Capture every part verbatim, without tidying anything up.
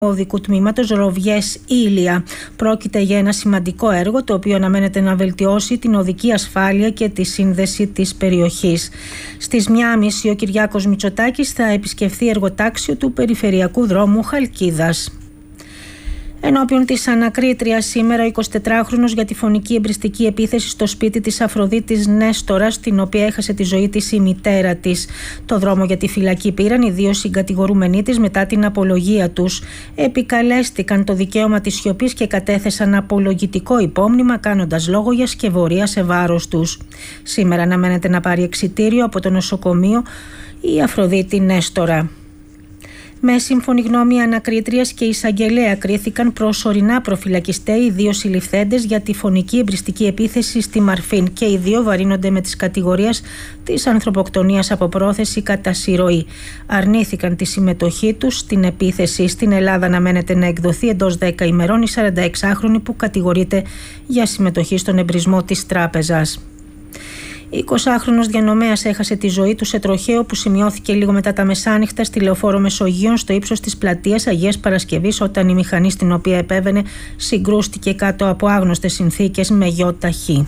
οδικού τμήματος Ροβιές Ήλια. Πρόκειται για ένα σημαντικό έργο το οποίο αναμένεται να βελτιώσει την οδική ασφάλεια και τη σύνδεση της περιοχής. Στις μία και μισή ο Κυριάκος Μητσοτάκης θα επισκεφθεί εργοτάξιο του περιφερειακού δρόμου Χαλκίδας. Ενώπιον της ανακρίτριας σήμερα, ο εικοσιτετράχρονος για τη φωνική εμπριστική επίθεση στο σπίτι της Αφροδίτης Νέστορας, στην οποία έχασε τη ζωή της η μητέρα της. Το δρόμο για τη φυλακή πήραν οι δύο συγκατηγορούμενοι της μετά την απολογία τους. Επικαλέστηκαν το δικαίωμα της σιωπής και κατέθεσαν απολογητικό υπόμνημα, κάνοντας λόγο για σκευωρία σε βάρος τους. Σήμερα αναμένεται να πάρει εξιτήριο από το νοσοκομείο η Αφροδίτη Νέστορα. Με σύμφωνη γνώμη ανακρίτριας και εισαγγελέα κρίθηκαν προσωρινά προφυλακιστέ οι δύο συλληφθέντες για τη φωνική εμπριστική επίθεση στη Μαρφίν και οι δύο βαρύνονται με τις κατηγορίες της ανθρωποκτονίας από πρόθεση κατά συρροή. Αρνήθηκαν τη συμμετοχή τους στην επίθεση. Στην Ελλάδα αναμένεται να εκδοθεί εντός δέκα ημερών η σαρανταεξάχρονη που κατηγορείται για συμμετοχή στον εμπρισμό της τράπεζας. εικοσάχρονος διανομέας έχασε τη ζωή του σε τροχαίο που σημειώθηκε λίγο μετά τα μεσάνυχτα στη Λεωφόρο Μεσογείων στο ύψος της πλατείας Αγίας Παρασκευής, όταν η μηχανή στην οποία επέβαινε συγκρούστηκε κάτω από άγνωστες συνθήκες με γιο ταχύ.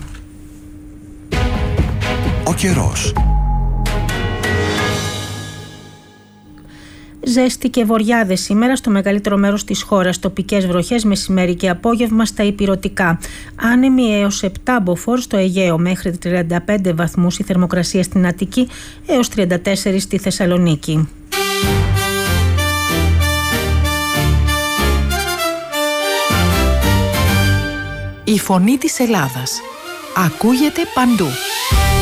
Ο καιρός. Ζέστη και βοριάδες σήμερα στο μεγαλύτερο μέρος της χώρας. Τοπικές βροχές μεσημέρι και απόγευμα στα ηπειρωτικά. Άνεμοι έως επτά μποφόρ στο Αιγαίο, μέχρι τριάντα πέντε βαθμούς η θερμοκρασία στην Αττική έως τριάντα τέσσερα στη Θεσσαλονίκη. Η φωνή της Ελλάδας ακούγεται παντού.